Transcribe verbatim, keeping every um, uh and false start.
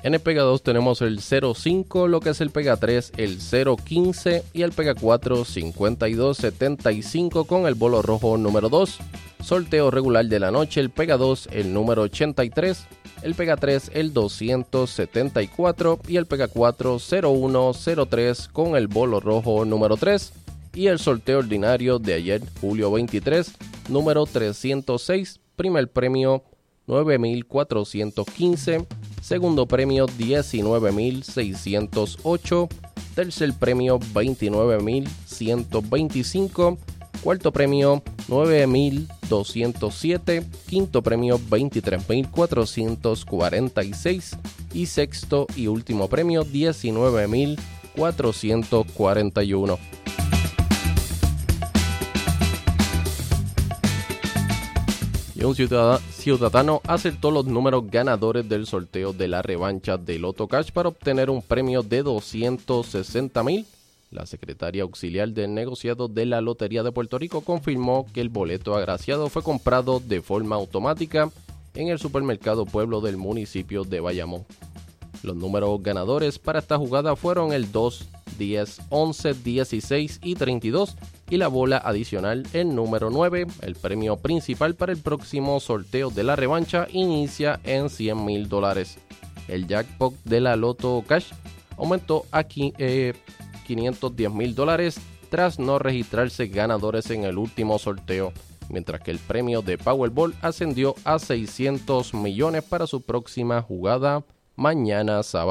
En el Pega dos tenemos el cero cinco, lo que es el Pega tres, el cero quince y el Pega cuatro, cincuenta y dos setenta y cinco con el bolo rojo número dos. Sorteo regular de la noche, el Pega dos, el número ochenta y tres, el Pega tres, el doscientos setenta y cuatro y el Pega cuatro, cero uno cero tres con el bolo rojo número tres. Y el sorteo ordinario de ayer, julio veintitrés, número trescientos seis, primer premio nueve mil cuatrocientos quince, segundo premio diecinueve mil seiscientos ocho, tercer premio veintinueve mil ciento veinticinco, cuarto premio nueve mil doscientos siete, quinto premio veintitrés mil cuatrocientos cuarenta y seis y sexto y último premio diecinueve mil cuatrocientos cuarenta y uno. Y un ciudadano acertó los números ganadores del sorteo de la revancha de Loto Cash para obtener un premio de doscientos sesenta mil. La secretaria auxiliar del negociado de la Lotería de Puerto Rico confirmó que el boleto agraciado fue comprado de forma automática en el supermercado Pueblo del municipio de Bayamón. Los números ganadores para esta jugada fueron el dos, diez, once, dieciséis y treinta y dos y la bola adicional el número nueve. El premio principal para el próximo sorteo de la revancha inicia en cien mil dólares. El jackpot de la Loto Cash aumentó a eh, quinientos diez mil dólares tras no registrarse ganadores en el último sorteo, mientras que el premio de Powerball ascendió a seiscientos millones para su próxima jugada mañana sábado.